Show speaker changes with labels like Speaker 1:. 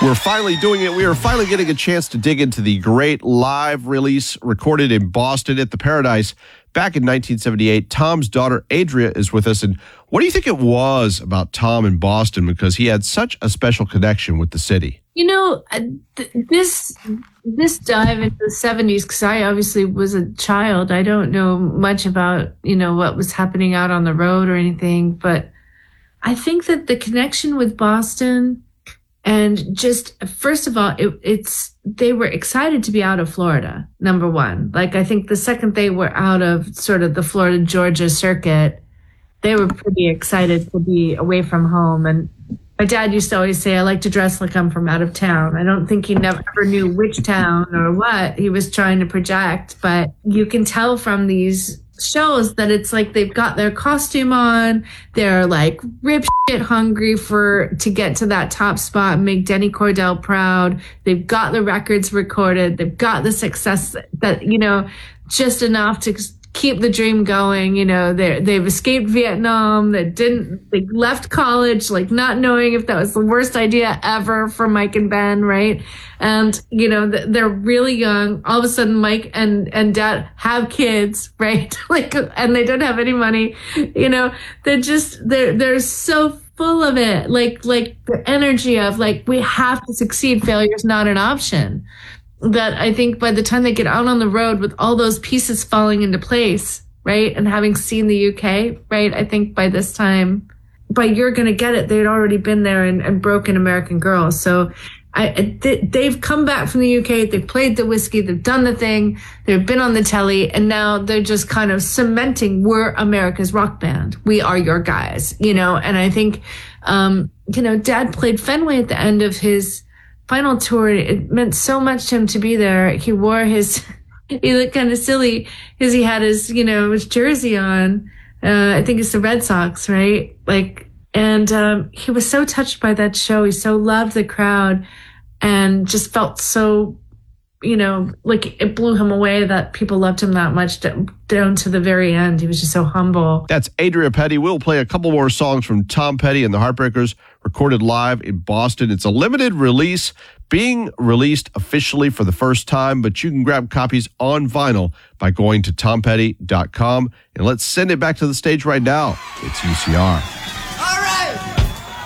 Speaker 1: We're finally doing it. We are finally getting a chance to dig into the great live release recorded in Boston at the Paradise back in 1978. Tom's daughter, Adria, is with us. And what do you think it was about Tom in Boston? Because he had such a special connection with the city.
Speaker 2: You know, this dive into the 70s, because I obviously was a child. I don't know much about, what was happening out on the road or anything. But I think that the connection with Boston, and just, first of all, they were excited to be out of Florida, number one. Like, I think the second they were out of sort of the Florida, Georgia circuit, they were pretty excited to be away from home. And my dad used to always say, I like to dress like I'm from out of town. I don't think he ever knew which town or what he was trying to project, but you can tell from these shows that it's like they've got their costume on, they're like rip shit hungry to get to that top spot and make Denny Cordell proud. They've got the records recorded, they've got the success that just enough to keep the dream going. They've escaped Vietnam, they left college like not knowing if that was the worst idea ever for Mike and Ben, right? And they're really young. All of a sudden Mike and Dad have kids, right? And they don't have any money. They're so full of it, like the energy of we have to succeed, failure's not an option. That I think by the time they get out on the road with all those pieces falling into place, right, and having seen the UK, right, I think by this time, by You're Gonna Get It, they'd already been there and broken American Girl. So they've come back from the UK, they've played the whiskey, they've done the thing, they've been on the telly, and now they're just kind of cementing, we're America's rock band. We are your guys, and I think, Dad played Fenway at the end of his final tour. It meant so much to him to be there. He wore he looked kind of silly because he had his jersey on. I think it's the Red Sox, right? And he was so touched by that show. He so loved the crowd and just felt so, it blew him away that people loved him that much down to the very end. He was just so humble.
Speaker 1: That's Adria Petty. We'll play a couple more songs from Tom Petty and the Heartbreakers, recorded live in Boston. It's a limited release, being released officially for the first time, but you can grab copies on vinyl by going to tompetty.com. And let's send it back to the stage right now. It's UCR.